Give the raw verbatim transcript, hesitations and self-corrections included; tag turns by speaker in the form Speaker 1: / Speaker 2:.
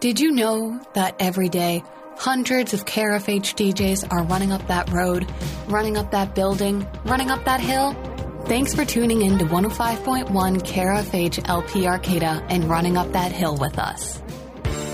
Speaker 1: Did you know that every day, hundreds of K R F H D Js are running up that road, running up that building, running up that hill? Thanks for tuning in to one oh five point one K R F H L P Arcata and running up that hill with us.